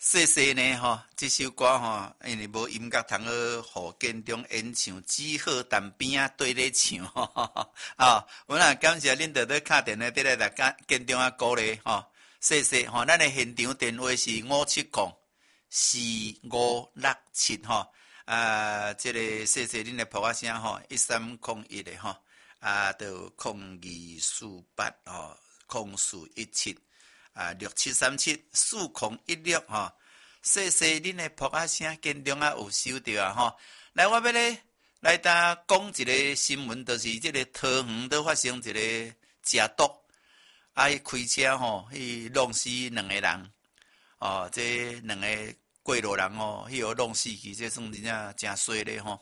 细细呢吼，这首歌吼，因为无音乐通好，互建中演唱，只好单边啊对咧唱啊。我若感谢恁在敲电话，伫来建中啊鼓励吼，细细吼，咱的现场电话是5704567吼。这个细细恁的普话声吼，1301的吼，到0248吼0417。67374016吼，细细恁的扑啊声，建中啊有收到啊吼。来，我要咧来讲一个新闻，就是这个桃园都发生一个食毒，伊开车吼去弄死2个人，哦，这2个过路人哦，迄个弄死去，这算真正真衰咧吼。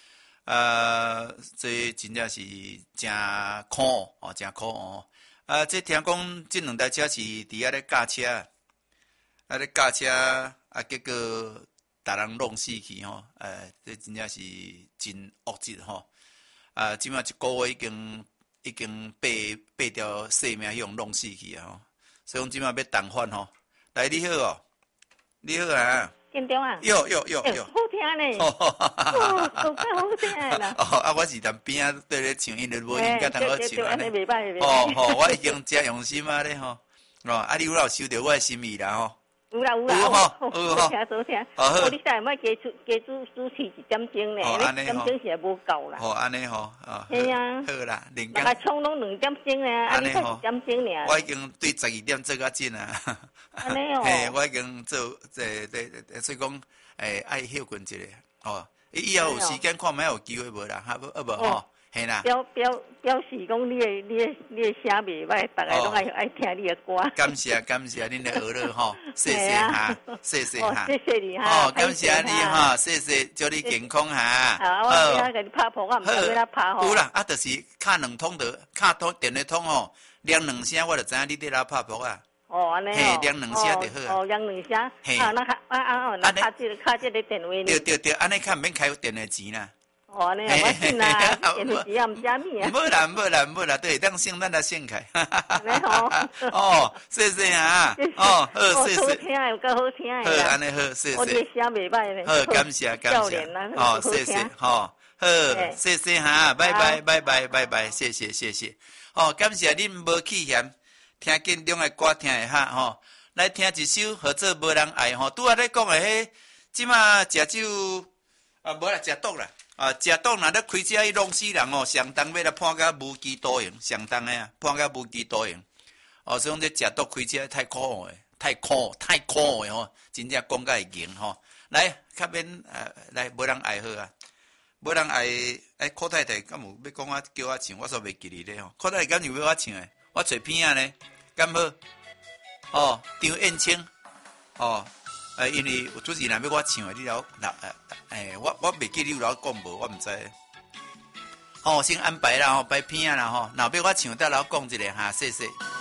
这真正是真苦哦，真苦哦。这听讲这2台车是伫遐咧驾车，咧驾车结果达人弄死去吼，这真正是真恶质吼。即马1个月已经8条性命用弄死去啊吼，所以讲即马要重返吼。来，你好哦，你好啊。 建中啊， 哟， 好听呢，好听啦。 我是踮边啊对咧唱，因为无音乐通好唱安尼。 袂歹。 我已经真用心啊咧吼，你有收到我的心意啦吼。 有啦，好听。你再莫加主持1点钟呢，1点钟是无够啦。 安尼吼， 系啊， 好啦， 大家冲拢2点钟呢，你才1点钟呢。 我已经对12点做较紧啊。 安尼哦。 嘿，我已经做所以讲，爱休困一下哦。以后有时间看，有机会无啦，无吼。嘿啦， 表示讲你的声袂歹，大家拢爱听你的歌。 感谢恁的耳朵吼，谢谢哈，谢谢哈， 谢谢你哈， 感谢你哈，谢谢，祝你健康哈。 我今仔给你拍破，我唔知要拍吼。 有啦，就是敲2通的，敲电话通吼，亮2声，我就知影你伫咧拍破啊。 安尼嘿，亮2声就好啊。 亮2声。 嘿， 那敲这个电话呢？ 对，安尼敲免开电话钱啦。 安尼我信啦，电话钱也唔加米啊。 无啦，对，当先咱来先开。 安尼吼。 谢谢啊。 好谢谢。好听又够好听好，安尼好，谢谢。 我这声袂歹咧。 好，感谢。谢谢，好，谢谢哈，拜拜，谢谢。感谢恁无弃嫌，听建中的歌听会哈吼，来听一首合作无人爱吼，拄仔咧讲的迄，即马食酒无啦，食毒啦。食毒若咧开车去弄死人哦，上当要来判甲无期徒刑，上当的啊，判甲无期徒刑。所以讲这食毒开车太苦诶，太苦诶吼，真正讲甲会硬吼。来，较免来无人爱好啊，无人爱柯太太，敢有要讲叫我唱，我煞袂记哩咧吼。柯太太敢有要我唱诶，我找片仔呢，敢好？张燕青，因为有主持人要我唱诶，你了我袂记你有老讲无，我毋知。先安排啦，摆片啦吼，若要我唱，再老讲一下哈，谢谢。